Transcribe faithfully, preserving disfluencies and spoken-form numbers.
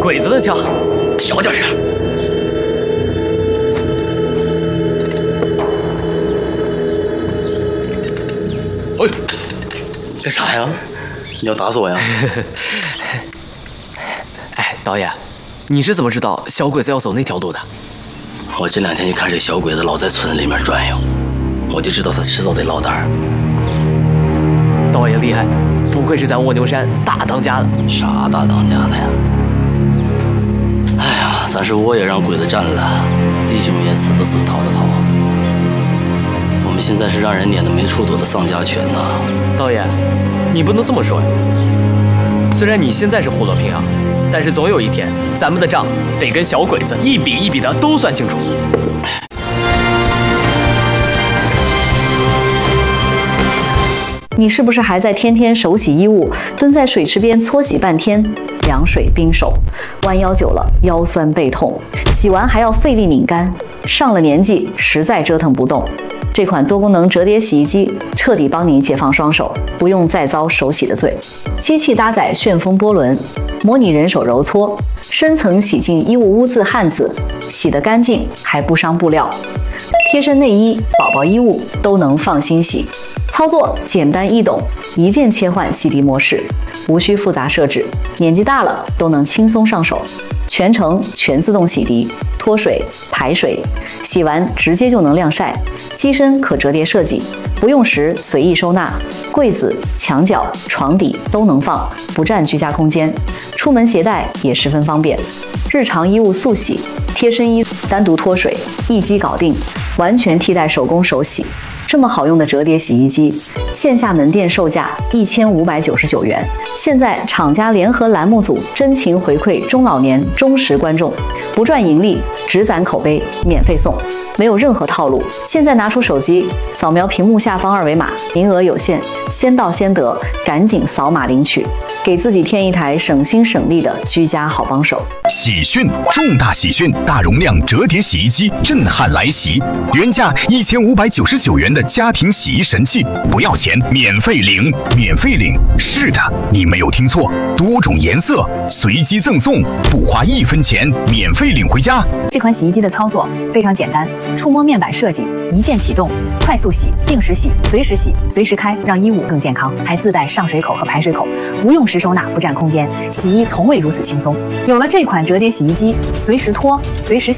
鬼子的枪， 少点声。哎，干啥呀？你要打死我呀？ 哎，导演，你是怎么知道小鬼子要走那条路的？ 我这两天一看这小鬼子老在村子里面转悠，我就知道他迟早得落单儿。 导演厉害，不愧是咱蜗牛山大当家的。 啥大当家的呀？哎呀，咱是窝也让鬼子占了，弟兄也死的死，逃的逃。我们现在是让人撵得没处躲的丧家犬呐。 导演，你不能这么说呀。虽然你现在是虎落平阳，但是总有一天，咱们的账得跟小鬼子一笔一笔的都算清楚。 你是不是还在天天手洗衣物，蹲在水池边搓洗半天，凉水冰手，弯腰久了腰酸背痛，洗完还要费力拧干，上了年纪实在折腾不动。这款多功能折叠洗衣机彻底帮你解放双手，不用再遭手洗的罪。机器搭载旋风波轮，模拟人手揉搓，深层洗净衣物污渍汗渍，洗得干净还不伤布料。贴身内衣、宝宝衣物都能放心洗。操作简单易懂，一键切换洗涤模式，无需复杂设置，年纪大了都能轻松上手。全程全自动洗涤，脱水、排水，洗完直接就能晾晒。机身可折叠设计，不用时随意收纳，柜子、墙角、床底都能放，不占居家空间。出门携带也十分方便。日常衣物速洗，贴身衣单独脱水，一机搞定，完全替代手工手洗。这么好用的折叠洗衣机，线下门店售价一千五百九十九元。现在厂家联合栏目组真情回馈中老年忠实观众，不赚盈利，只攒口碑，免费送，没有任何套路。现在拿出手机，扫描屏幕下方二维码，名额有限，先到先得，赶紧扫码领取，给自己添一台省心省力的居家好帮手。 喜讯，重大喜讯！大容量折叠洗衣机震撼来袭，原价一千五百九十九元的家庭洗衣神器，不要钱，免费领，免费领！是的，你没有听错，多种颜色随机赠送，不花一分钱，免费领回家。 这款洗衣机的操作非常简单，触摸面板设计，一键启动，快速洗，定时洗，随时洗，随时开，让衣物更健康。还自带上水口和排水口，不用时收纳，不占空间，洗衣从未如此轻松。有了这款折叠洗衣机，随时脱，随时洗。